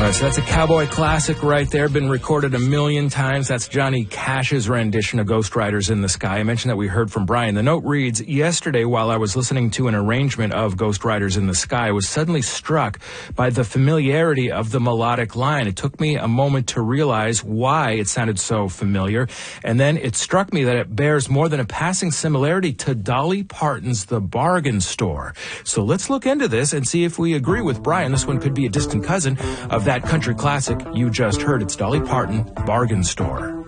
So that's a cowboy classic right there, been recorded a million times. That's Johnny Cash's rendition of Ghost Riders in the Sky. I mentioned that we heard from Brian. The note reads, yesterday while I was listening to an arrangement of Ghost Riders in the Sky, I was suddenly struck by the familiarity of the melodic line. It took me a moment to realize why it sounded so familiar, and then it struck me that it bears more than a passing similarity to Dolly Parton's The Bargain Store. So let's look into this and see if we agree with Brian. This one could be a distant cousin of that country classic you just heard. It's Dolly Parton, Bargain Store.